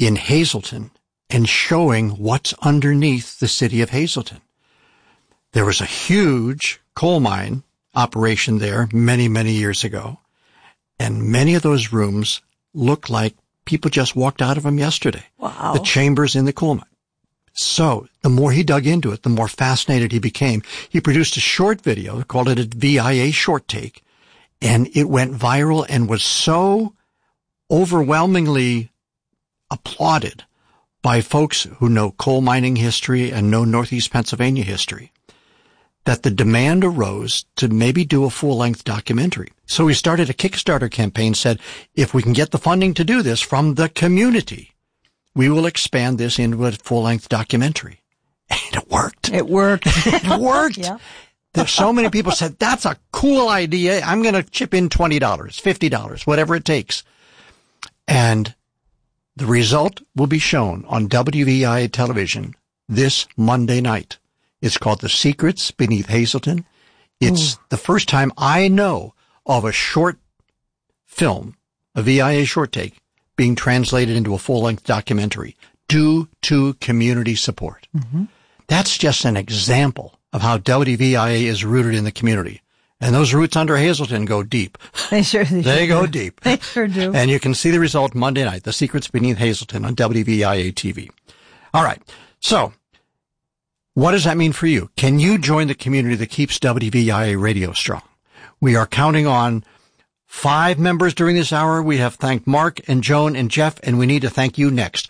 in Hazleton and showing what's underneath the city of Hazleton. There was a huge coal mine operation there many, many years ago, and many of those rooms look like people just walked out of them yesterday. Wow. The chambers in the coal mine. So the more he dug into it, the more fascinated he became. He produced a short video, called it a VIA short take, and it went viral and was so overwhelmingly applauded by folks who know coal mining history and know Northeast Pennsylvania history that the demand arose to maybe do a full-length documentary. So we started a Kickstarter campaign, said, if we can get the funding to do this from the community, we will expand this into a full-length documentary. And it worked. It worked. It worked. Yeah. There's so many people said, that's a cool idea. I'm going to chip in $20, $50, whatever it takes. And the result will be shown on WVIA television this Monday night. It's called The Secrets Beneath Hazleton. It's the first time I know of a short film, a VIA short take, being translated into a full-length documentary due to community support. Mm-hmm. That's just an example of how WVIA is rooted in the community. And those roots under Hazleton go deep. They sure do. They go deep. They sure do. And you can see the result Monday night, The Secrets Beneath Hazleton on WVIA TV. All right. So, what does that mean for you? Can you join the community that keeps WVIA radio strong? We are counting on 5 members during this hour. We have thanked Mark and Joan and Jeff, and we need to thank you next.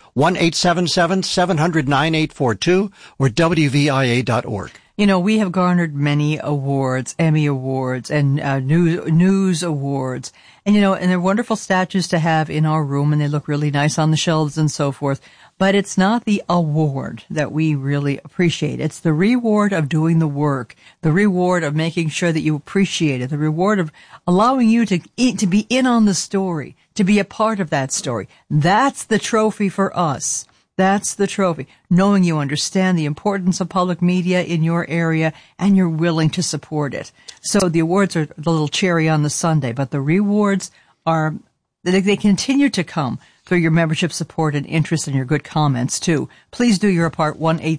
1-877-700-9842 or WVIA.org. You know, we have garnered many awards, Emmy awards and news awards. And, you know, and they're wonderful statues to have in our room, and they look really nice on the shelves and so forth. But it's not the award that we really appreciate. It's the reward of doing the work, the reward of making sure that you appreciate it, the reward of allowing you to be in on the story, to be a part of that story. That's the trophy for us. That's the trophy. Knowing you understand the importance of public media in your area and you're willing to support it. So the awards are the little cherry on the sundae, but the rewards are, they continue to come through your membership support and interest and your good comments too. Please do your part,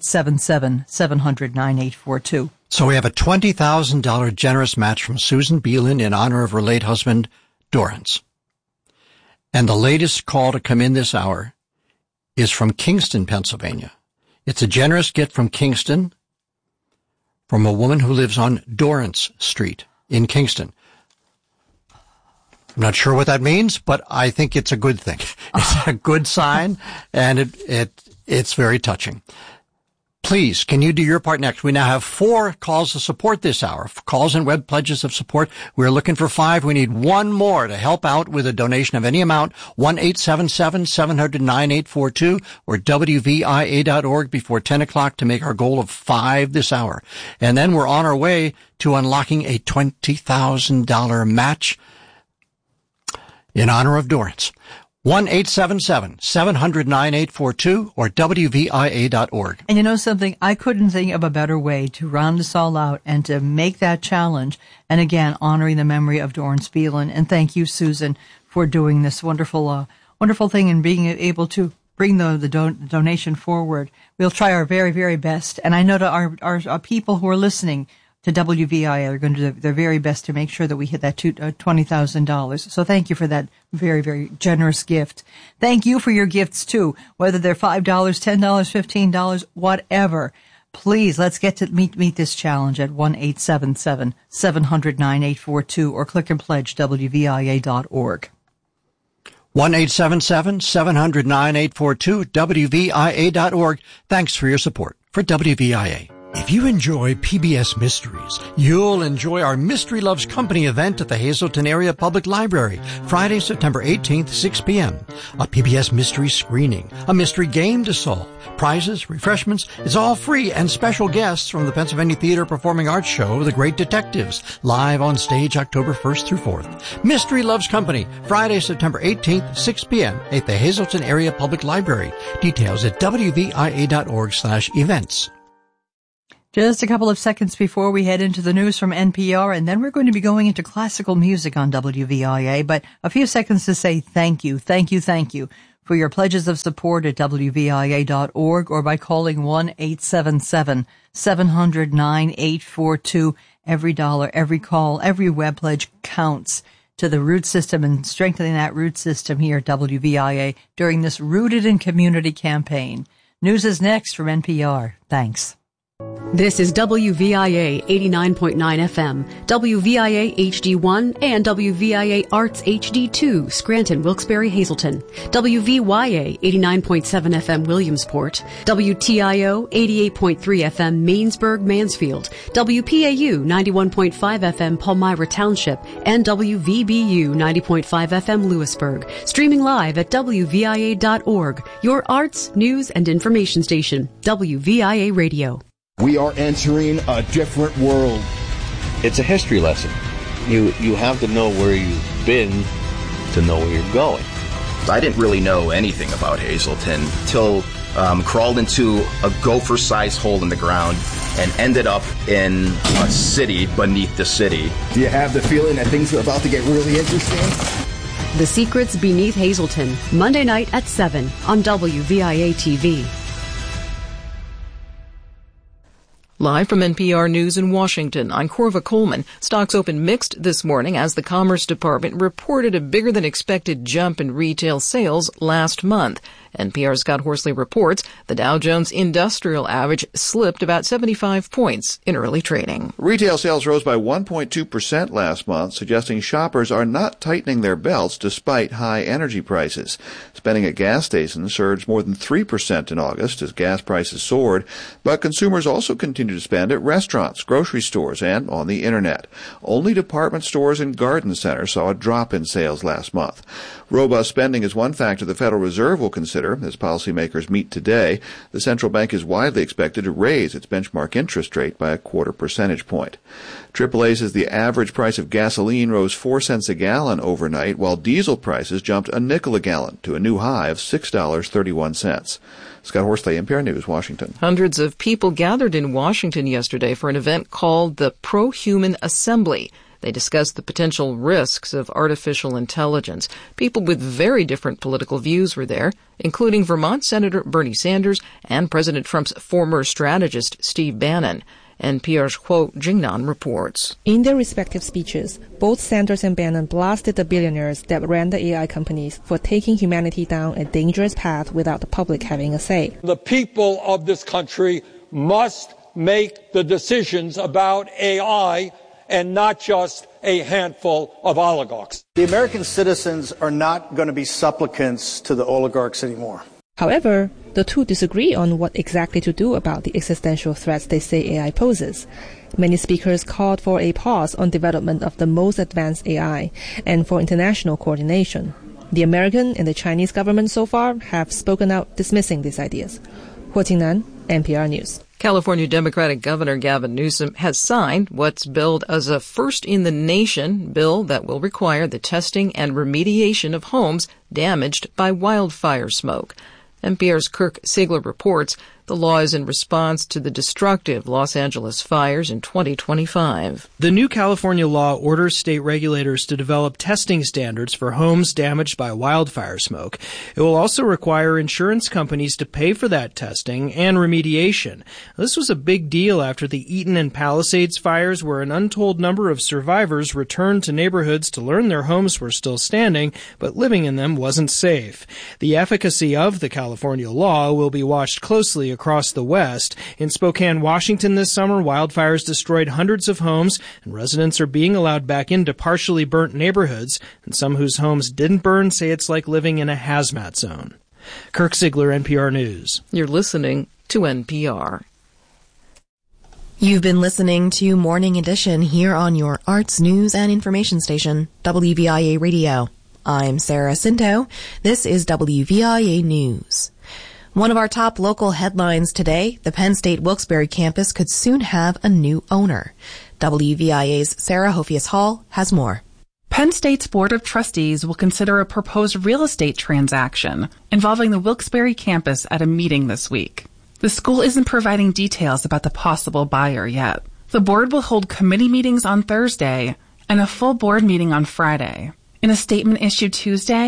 1-877-700-9842. So we have a $20,000 generous match from Susan Beelan in honor of her late husband, Dorrance. And the latest call to come in this hour is from Kingston, Pennsylvania. It's a generous gift from Kingston from a woman who lives on Dorrance Street in Kingston. I'm not sure what that means, but I think it's a good thing. It's a good sign, and it's very touching. Please, can you do your part next? We now have 4 calls of support this hour, calls and web pledges of support. We're looking for 5. We need 1 more to help out with a donation of any amount, 1-877-700-9842 or WVIA.org before 10 o'clock to make our goal of 5 this hour. And then we're on our way to unlocking a $20,000 match in honor of Dorrance. 1-877-700-9842 or WVIA.org. And you know something? I couldn't think of a better way to round us all out and to make that challenge. And again, honoring the memory of Dorrance Beelan. And thank you, Susan, for doing this wonderful thing and being able to bring the donation forward. We'll try our very, very best. And I know that our people who are listening to WVIA are going to do their very best to make sure that we hit that $20,000. So thank you for that very, very generous gift. Thank you for your gifts too, whether they're $5, $10, $15, whatever. Please, let's get to meet this challenge at 1-877-700-9842 or click and pledge WVIA.org. 1-877-700-9842, WVIA.org. Thanks for your support for WVIA. If you enjoy PBS Mysteries, you'll enjoy our Mystery Loves Company event at the Hazleton Area Public Library, Friday, September 18th, 6 p.m. A PBS mystery screening, a mystery game to solve, prizes, refreshments. It's all free, and special guests from the Pennsylvania Theater Performing Arts Show, The Great Detectives, live on stage October 1st through 4th. Mystery Loves Company, Friday, September 18th, 6 p.m. at the Hazleton Area Public Library. Details at WVIA.org/events. Just a couple of seconds before we head into the news from NPR, and then we're going to be going into classical music on WVIA, but a few seconds to say thank you for your pledges of support at WVIA.org or by calling 1-877-700-9842. Every dollar, every call, every web pledge counts to the root system and strengthening that root system here at WVIA during this Rooted in Community campaign. News is next from NPR. Thanks. This is WVIA 89.9 FM, WVIA HD1, and WVIA Arts HD2, Scranton, Wilkes-Barre, Hazleton, WVYA 89.7 FM, Williamsport, WTIO 88.3 FM, Mainsburg, Mansfield, WPAU 91.5 FM, Palmyra Township, and WVBU 90.5 FM, Lewisburg. Streaming live at WVIA.org, your arts, news, and information station, WVIA Radio. We are entering a different world. It's a history lesson. You have to know where you've been to know where you're going. I didn't really know anything about Hazleton till crawled into a gopher-sized hole in the ground and ended up in a city beneath the city. Do you have the feeling that things are about to get really interesting? The Secrets Beneath Hazleton, Monday night at 7 on WVIA TV. Live from NPR News in Washington, I'm Corva Coleman. Stocks opened mixed this morning as the Commerce Department reported a bigger-than-expected jump in retail sales last month. NPR's Scott Horsley reports the Dow Jones Industrial Average slipped about 75 points in early trading. Retail sales rose by 1.2% last month, suggesting shoppers are not tightening their belts despite high energy prices. Spending at gas stations surged more than 3% in August as gas prices soared, but consumers also continue to spend at restaurants, grocery stores, and on the Internet. Only department stores and garden centers saw a drop in sales last month. Robust spending is one factor the Federal Reserve will consider as policymakers meet today. The central bank is widely expected to raise its benchmark interest rate by a 0.25 percentage point. AAA says the average price of gasoline rose 4 cents a gallon overnight, while diesel prices jumped a nickel a gallon to a new high of $6.31. Scott Horsley, NPR News, Washington. Hundreds of people gathered in Washington yesterday for an event called the Pro-Human Assembly. They discussed the potential risks of artificial intelligence. People with very different political views were there, including Vermont Senator Bernie Sanders and President Trump's former strategist Steve Bannon. NPR's Kuo Jingnan reports. In their respective speeches, both Sanders and Bannon blasted the billionaires that ran the AI companies for taking humanity down a dangerous path without the public having a say. The people of this country must make the decisions about AI and not just a handful of oligarchs. The American citizens are not going to be supplicants to the oligarchs anymore. However, the two disagree on what exactly to do about the existential threats they say AI poses. Many speakers called for a pause on development of the most advanced AI and for international coordination. The American and the Chinese government so far have spoken out dismissing these ideas. Huo Jingnan, NPR News. California Democratic Governor Gavin Newsom has signed what's billed as a first-in-the-nation bill that will require the testing and remediation of homes damaged by wildfire smoke. NPR's Kirk Siegler reports the law is in response to the destructive Los Angeles fires in 2025. The new California law orders state regulators to develop testing standards for homes damaged by wildfire smoke. It will also require insurance companies to pay for that testing and remediation. This was a big deal after the Eaton and Palisades fires, where an untold number of survivors returned to neighborhoods to learn their homes were still standing, but living in them wasn't safe. The efficacy of the California law will be watched closely across the West. In Spokane, Washington this summer, wildfires destroyed hundreds of homes, and residents are being allowed back into partially burnt neighborhoods, and some whose homes didn't burn say it's like living in a hazmat zone. Kirk Siegler, NPR News. You're listening to NPR. You've been listening to Morning Edition here on your arts, news, and information station, WVIA Radio. I'm Sarah Cinto. This is WVIA News. One of our top local headlines today, the Penn State Wilkes-Barre campus could soon have a new owner. WVIA's Sarah Hofias Hall has more. Penn State's Board of Trustees will consider a proposed real estate transaction involving the Wilkes-Barre campus at a meeting this week. The school isn't providing details about the possible buyer yet. The board will hold committee meetings on Thursday and a full board meeting on Friday. In a statement issued Tuesday,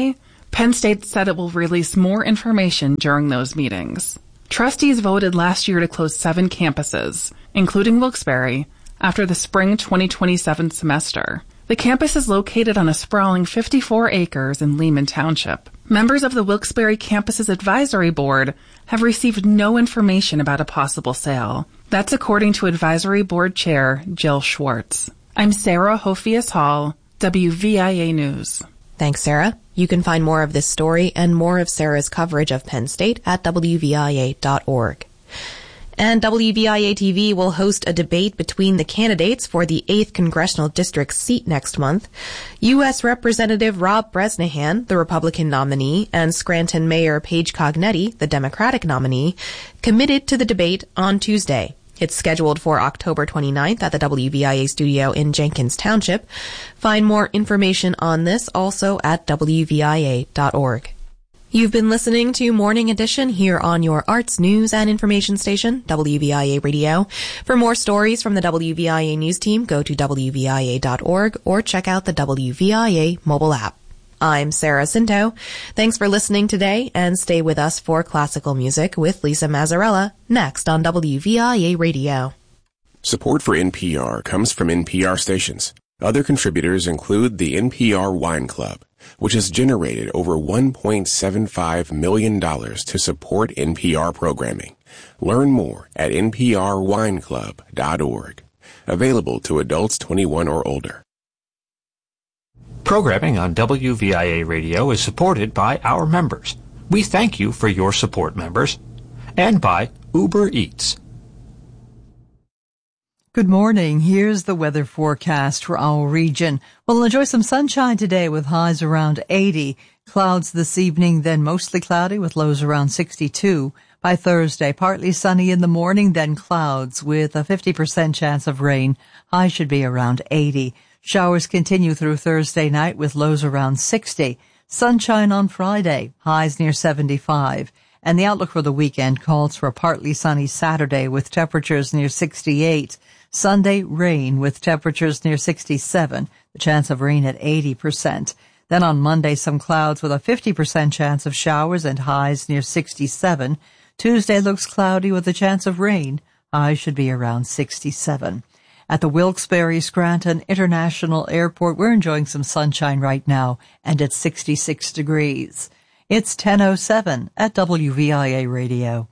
Penn State said it will release more information during those meetings. Trustees voted last year to close 7 campuses, including Wilkes-Barre, after the spring 2027 semester. The campus is located on a sprawling 54 acres in Lehman Township. Members of the Wilkes-Barre campus's advisory board have received no information about a possible sale. That's according to advisory board chair Jill Schwartz. I'm Sarah Hofias Hall, WVIA News. Thanks, Sarah. You can find more of this story and more of Sarah's coverage of Penn State at WVIA.org. And WVIA TV will host a debate between the candidates for the 8th Congressional District seat next month. U.S. Representative Rob Bresnahan, the Republican nominee, and Scranton Mayor Paige Cognetti, the Democratic nominee, committed to the debate on Tuesday. It's scheduled for October 29th at the WVIA studio in Jenkins Township. Find more information on this also at WVIA.org. You've been listening to Morning Edition here on your arts, news, and information station, WVIA Radio. For more stories from the WVIA news team, go to WVIA.org or check out the WVIA mobile app. I'm Sarah Cinto. Thanks for listening today, and stay with us for classical music with Lisa Mazzarella next on WVIA Radio. Support for NPR comes from NPR stations. Other contributors include the NPR Wine Club, which has generated over $1.75 million to support NPR programming. Learn more at nprwineclub.org. Available to adults 21 or older. Programming on WVIA Radio is supported by our members. We thank you for your support, members. And by Uber Eats. Good morning. Here's the weather forecast for our region. We'll enjoy some sunshine today with highs around 80. Clouds this evening, then mostly cloudy with lows around 62. By Thursday, partly sunny in the morning, then clouds with a 50% chance of rain. Highs should be around 80. Showers continue through Thursday night with lows around 60. Sunshine on Friday, highs near 75. And the outlook for the weekend calls for a partly sunny Saturday with temperatures near 68. Sunday, rain with temperatures near 67. The chance of rain at 80%. Then on Monday, some clouds with a 50% chance of showers and highs near 67. Tuesday looks cloudy with a chance of rain. Highs should be around 67. At the Wilkes-Barre Scranton International Airport, we're enjoying some sunshine right now, and it's 66 degrees. It's 10:07 at WVIA Radio.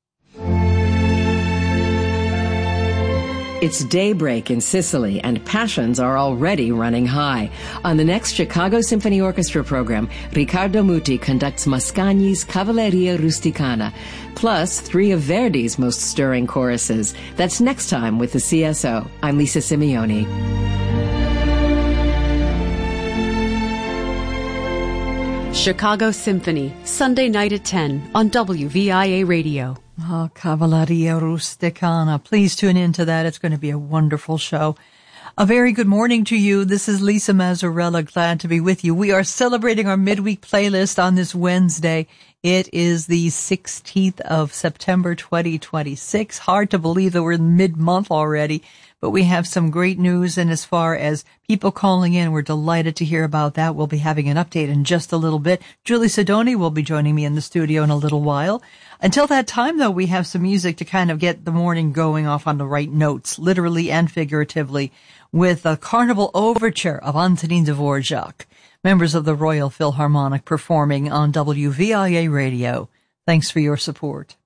It's daybreak in Sicily, and passions are already running high. On the next Chicago Symphony Orchestra program, Riccardo Muti conducts Mascagni's Cavalleria Rusticana, plus 3 of Verdi's most stirring choruses. That's next time with the CSO. I'm Lisa Simeone. Chicago Symphony, Sunday night at 10 on WVIA Radio. Oh, Cavalleria Rusticana. Please tune into that. It's going to be a wonderful show. A very good morning to you. This is Lisa Mazzarella. Glad to be with you. We are celebrating our midweek playlist on this Wednesday. It is the 16th of September, 2026. Hard to believe that we're in mid-month already, but we have some great news. And as far as people calling in, we're delighted to hear about that. We'll be having an update in just a little bit. Julie Sidoni will be joining me in the studio in a little while. Until that time, though, we have some music to kind of get the morning going off on the right notes, literally and figuratively, with a Carnival Overture of Antonin Dvorak, members of the Royal Philharmonic performing on WVIA Radio. Thanks for your support.